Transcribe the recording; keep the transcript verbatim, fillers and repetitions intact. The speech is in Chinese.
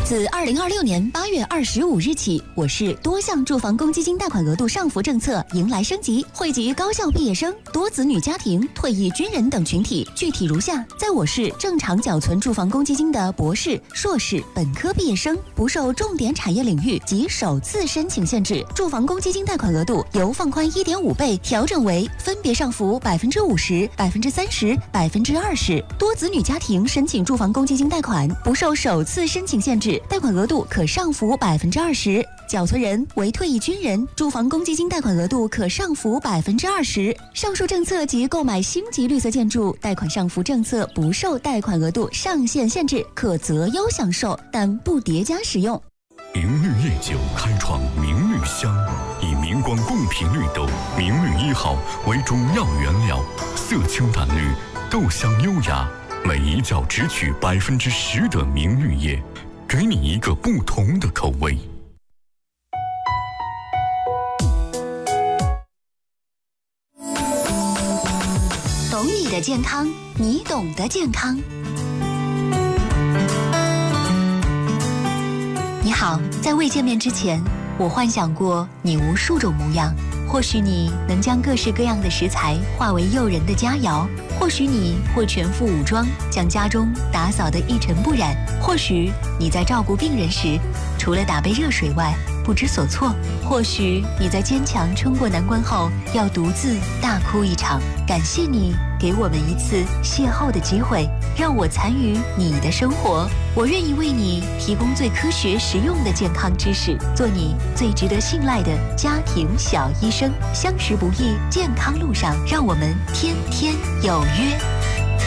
自二零二六年八月二十五日起，我市多项住房公积金贷款额度上浮政策迎来升级，惠及高校毕业生、多子女家庭、退役军人等群体。具体如下：在我市正常缴存住房公积金的博士、硕士、本科毕业生，不受重点产业领域及首次申请限制，住房公积金贷款额度由放宽一点五倍调整为分别上浮百分之五十、百分之三十、百分之二十。多子女家庭申请住房公积金贷款不受首次申请限制，贷款额度可上浮百分之二十，缴存人为退役军人，住房公积金贷款额度可上浮百分之二十。上述政策及购买星级绿色建筑贷款上浮政策不受贷款额度上限限制，可择优享受，但不叠加使用。 明绿夜酒开创明绿香，以明光贡品绿豆明绿一号为主要原料，色清淡绿，豆香优雅，每一窖只取百分之十的明绿叶，给你一个不同的口味。 懂你的健康，你懂得健康。你好，在未见面之前，我幻想过你无数种模样。或许你能将各式各样的食材化为诱人的佳肴，或许你会全副武装，将家中打扫得一尘不染，或许你在照顾病人时，除了打杯热水外不知所措，或许你在坚强撑过难关后要独自大哭一场。感谢你给我们一次邂逅的机会，让我参与你的生活。我愿意为你提供最科学实用的健康知识，做你最值得信赖的家庭小医生。相识不易，健康路上，让我们天天有约。